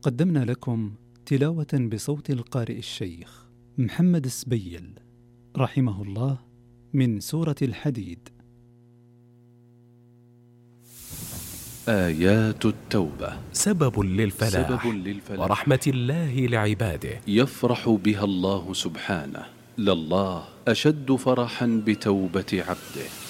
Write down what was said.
قدمنا لكم تلاوة بصوت القارئ الشيخ محمد السبيل رحمه الله من سورة الحديد. آيات التوبة سبب للفلاح ورحمة الله لعباده، يفرح بها الله سبحانه، لله أشد فرحا بتوبة عبده.